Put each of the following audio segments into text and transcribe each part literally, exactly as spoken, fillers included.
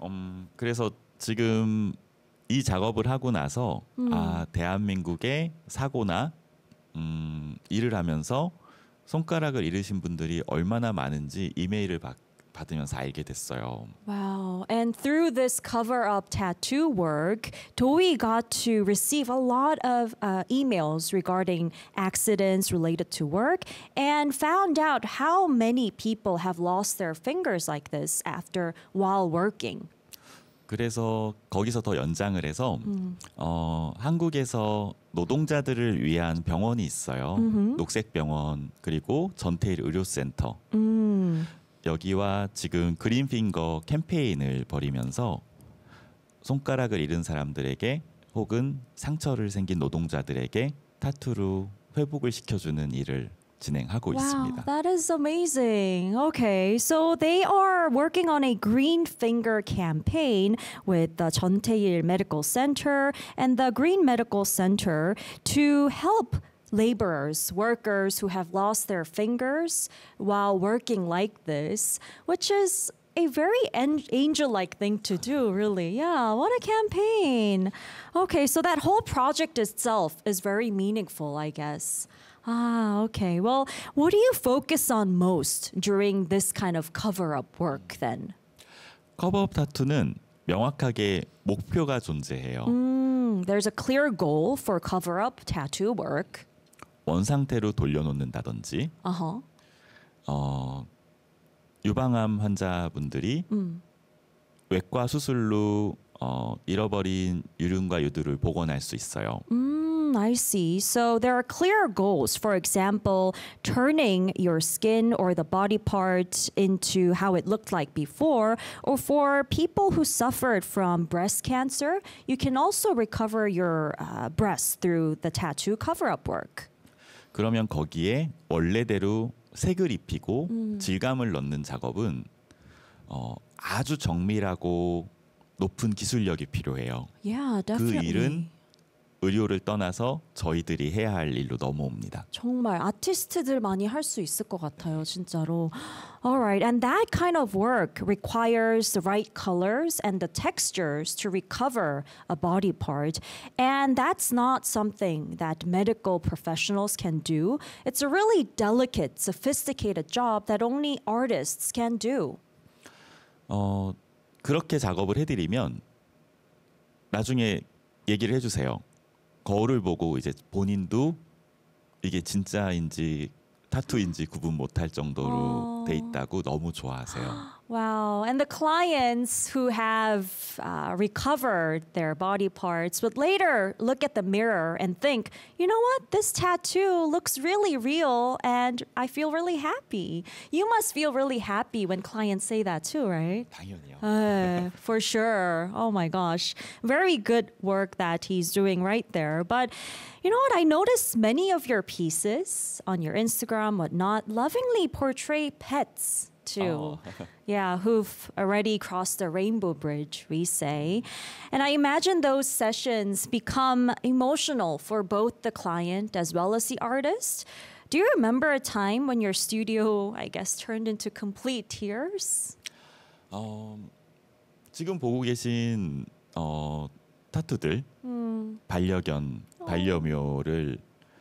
음, 그래서 지금 이 작업을 하고 나서 음. 아 대한민국의 사고나 음, 일을 하면서 손가락을 잃으신 분들이 얼마나 많은지 이메일을 받, 받으면서 알게 됐어요. Wow. And through this cover-up tattoo work, Doi got to receive a lot of uh, emails regarding accidents related to work and found out how many people have lost their fingers like this after while working. 그래서 거기서 더 연장을 해서 음. 어, 한국에서 노동자들을 위한 병원이 있어요. 음흠. 녹색병원 그리고 전태일 의료센터. 음. 여기와 지금 그린핑거 캠페인을 벌이면서 손가락을 잃은 사람들에게 혹은 상처를 생긴 노동자들에게 타투로 회복을 시켜주는 일을 진행하고 Wow, 있습니다. that is amazing. Okay, so they are working on a green finger campaign with the Jeontae-il Medical Center and the Green Medical Center to help laborers, workers who have lost their fingers while working like this, which is a very an- angel-like thing to do, really. Yeah, what a campaign. Okay, so that whole project itself is very meaningful, I guess. Ah, okay. Well, what do you focus on most during this kind of cover-up work then? 커버업 타투는 명확하게 목표가 존재해요. Mm, there's a clear goal for cover-up tattoo work. 원상태로 돌려놓는다든지 Uh-huh. 어, 유방암 환자분들이 음. 외과 수술로 어, 잃어버린 유륜과 유두를 복원할 수 있어요. Mm, I see. So there are clear goals. For example, turning your skin or the body part into how it looked like before. Or for people who suffered from breast cancer, you can also recover your uh, breast through the tattoo cover-up work. 그러면 거기에 원래대로 색을 입히고 음. 질감을 넣는 작업은 어, 아주 정밀하고 높은 기술력이 필요해요. Yeah, 그 definitely. 일은 의료를 떠나서 저희들이 해야 할 일로 넘어옵니다. 정말 아티스트들 많이 할 수 있을 것 같아요, 진짜로. Alright, and that kind of work requires the right colors and the textures to recover a body part. And that's not something that medical professionals can do. It's a really delicate, sophisticated job that only artists can do. 어, 그렇게 작업을 해드리면 나중에 얘기를 해주세요. 거울을 보고 이제 본인도 이게 진짜인지 타투인지 구분 못할 정도로 어. 돼 있다고 너무 좋아하세요. Wow. And the clients who have uh, recovered their body parts would later look at the mirror and think, you know what? This tattoo looks really real and I feel really happy. You must feel really happy when clients say that too, right? 당연히요. Uh, for sure. Oh my gosh. Very good work that he's doing right there. But you know what? I noticed many of your pieces on your Instagram, whatnot, lovingly portray pets too. Oh. Yeah, who've already crossed the rainbow bridge, we say. And I imagine those sessions become emotional for both the client as well as the artist. Do you remember a time when your studio, I guess, turned into complete tears? 어, 지금 보고 계신 어, 타투들 음. 반려견, 반려묘를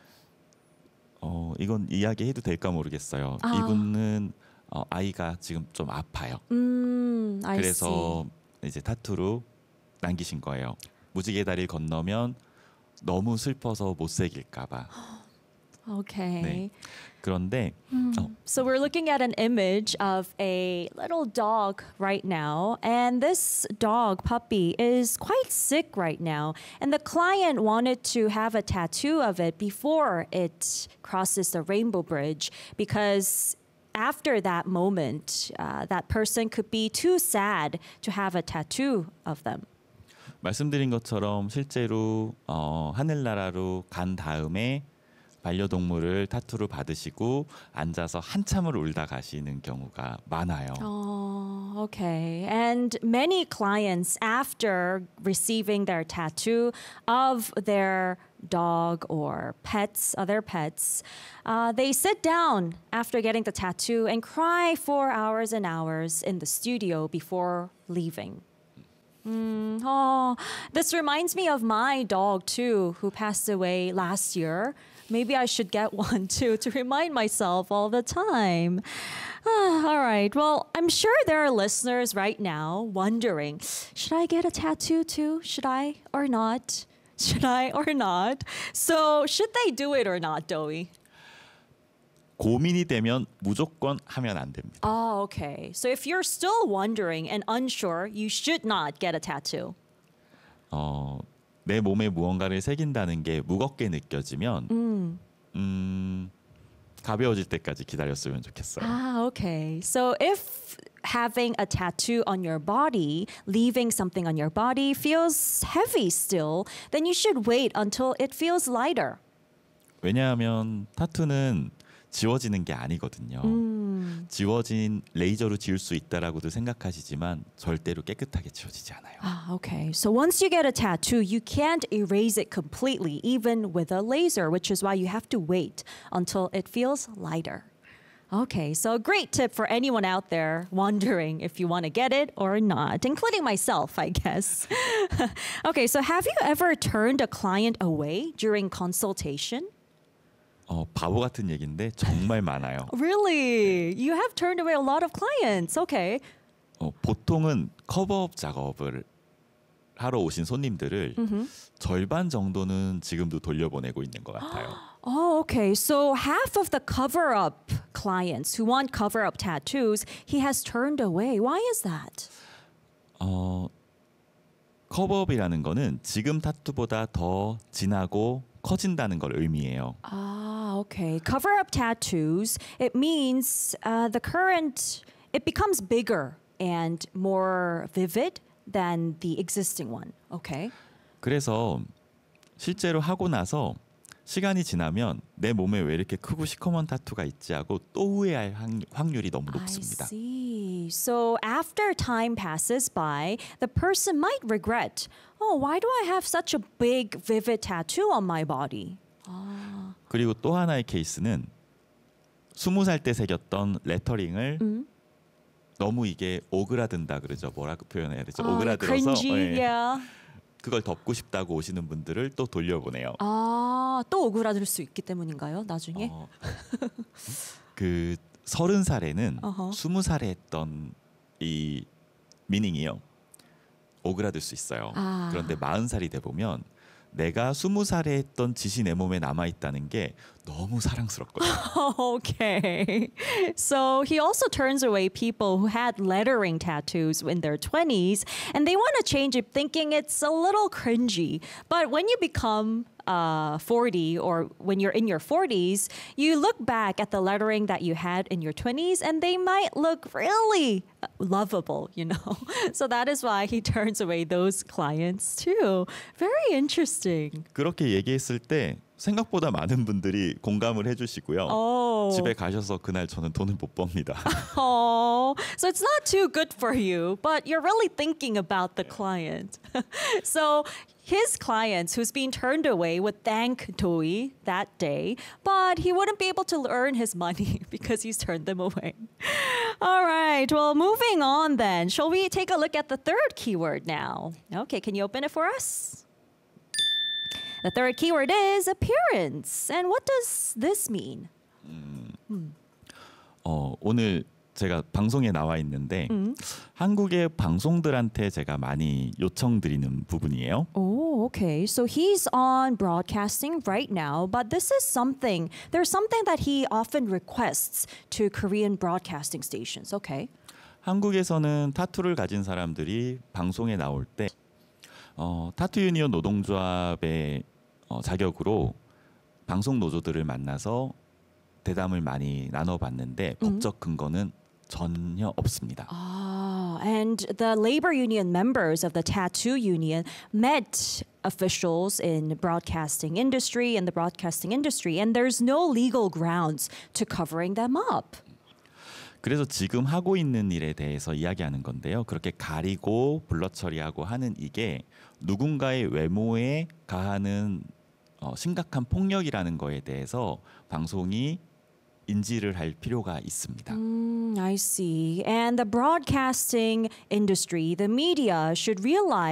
어, 이건 이야기해도 될까 모르겠어요. 아. 이분은 어, 아이가 지금 좀 아파요. 음, I 그래서 이제 타투로 남기신 거예요. 무지개 다리를 건너면 너무 슬퍼서 못 새길까 봐. see. Okay. 네. 그런데 어, So we're looking at an image of a little dog right now. And this dog, puppy, is quite sick right now. And the client wanted to have a tattoo of it before it crosses the rainbow bridge because after that moment, uh, that person could be too sad to have a tattoo of them. 말씀드린 것처럼 실제로 어, 하늘나라로 간 다음에 반려동물을 타투로 받으시고 앉아서 한참을 울다 가시는 경우가 많아요. Oh, okay. And many clients, after receiving their tattoo of their dog or pets, other pets, uh, they sit down after getting the tattoo and cry for hours and hours in the studio before leaving. Mm, oh, this reminds me of my dog too, who passed away last year. Maybe I should get one too to remind myself all the time. Ah, all right. Well, I'm sure there are listeners right now wondering, should I get a tattoo too? Should I or not? Should I or not? So, should they do it or not, Doey? 고민이 되면 무조건 하면 안 됩니다. Oh, okay. So if you're still wondering and unsure, you should not get a tattoo. 어, 내 몸에 무언가를 새긴다는 게 무겁게 느껴지면 Mm. 음, 가벼워질 때까지 기다렸으면 좋겠어요. Ah, okay. So if having a tattoo on your body, leaving something on your body feels heavy still, then you should wait until it feels lighter. 왜냐하면 타투는 지워지는 게 아니거든요. Mm. 지워진 레이저로 지울 수 있다라고도 생각하시지만 절대로 깨끗하게 지워지지 않아요. Ah, okay. So once you get a tattoo, you can't erase it completely, even with a laser, which is why you have to wait until it feels lighter. Okay, so a great tip for anyone out there wondering if you want to get it or not, including myself, I guess. Okay, so have you ever turned a client away during consultation? 어, 바보 같은 얘기인데 정말 많아요. Really? You have turned away a lot of clients. Okay. 어, 보통은 커버업 작업을 하러 오신 손님들을 절반 정도는 지금도 돌려보내고 있는 것 같아요. Oh, okay. So half of the cover-up clients who want cover-up tattoos, he has turned away. Why is that? 어, 커버업이라는 거는 지금 타투보다 더 진하고 커진다는 걸 의미해요. Ah, okay. Cover-up tattoos, it means uh, the current, it becomes bigger and more vivid than the existing one. Okay. 그래서 실제로 하고 나서 시간이 지나면 내 몸에 왜 이렇게 크고 시커먼 타투가 있지 하고 또 후회할 확- 확률이 너무 높습니다. I see. So after time passes by, the person might regret, oh, why do I have such a big, vivid tattoo on my body? 그리고 또 하나의 케이스는 스무 살 때 새겼던 레터링을 음? 너무 이게 오그라든다 그러죠. 뭐라고 표현해야 되죠? Ah, 오그라들어서 cringy, 예, yeah. 그걸 덮고 싶다고 오시는 분들을 또 돌려보내요. 아, 또 오그라들 수 있기 때문인가요? 나중에? 어, 그 서른 살에는 어허. 스무 살에 했던 이 미닝이요. 오그라들 수 있어요. 아. 그런데 마흔 살이 돼 보면 내가 스무 살에 했던 짓이 내 몸에 남아 있다는 게 너무 사랑스럽거든요. Okay. So he also turns away people who had lettering tattoos in their twenties and they want to change it thinking it's a little cringy. But when you become uh, forty or when you're in your forties, you look back at the lettering that you had in your twenties and they might look really lovable, you know. So that is why he turns away those clients too. Very interesting. 그렇게 얘기했을 때 생각보다 많은 분들이 공감을 해주시고요. Oh. 집에 가셔서 그날 저는 돈을 못 법니다. Oh, so it's not too good for you, but you're really thinking about the client. So his clients who's being turned away would thank Doi that day, but he wouldn't be able to earn his money because he's turned them away. All right, well, moving on then. Shall we take a look at the third keyword now? Okay, can you open it for us? The third keyword is appearance. And what does this mean? 어, 오늘 제가 방송에 나와 있는데 음. 한국의 방송들한테 제가 많이 요청드리는 부분이에요. Oh, okay. So he's on broadcasting right now, but this is something, there's something that he often requests to Korean broadcasting stations. Okay. 한국에서는 타투를 가진 사람들이 방송에 나올 때 어, 타투 유니온 노동조합의 어, 자격으로 방송 노조들을 만나서 대담을 많이 나눠봤는데 법적 근거는 전혀 없습니다. Ah, and the labor union members of the tattoo union met officials in broadcasting industry and the broadcasting industry, and there's no legal grounds to covering them up. 그래서 지금 하고 있는 일에 대해서 이야기하는 건데요. 그렇게 가리고 블러 처리하고 하는 이게 누군가의 외모에 가하는 어, 심각한 폭력이라는 거에 대해서 방송이 인지를 할 필요가 있습니다. Mm, I see. And the broadcasting industry, the media should realize